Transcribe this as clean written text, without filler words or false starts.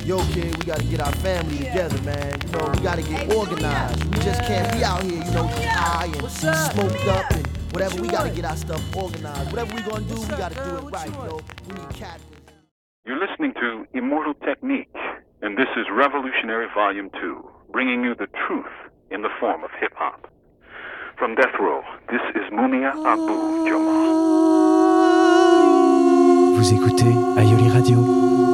yo kid, we gotta get our family together, man. You know, we gotta get organized. We just can't be out here, you know, high and smoked up and whatever. We gotta get our stuff organized. Whatever we gonna do, we gotta do it right, you know. We need captains. You're listening to Immortal Technique, and this is Revolutionary Volume 2, bringing you the truth in the form of hip-hop. From Death Row, this is Mumia Abu Jamal. Vous écoutez Ayoli Radio.